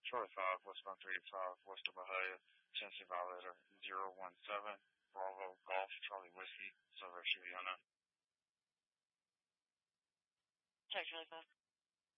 Charlie 5, westbound 385, west of Bahia, Tennessee Violator 017, Bravo Golf, Charlie Whiskey, Silver Juliana. Sorry, Charlie 5.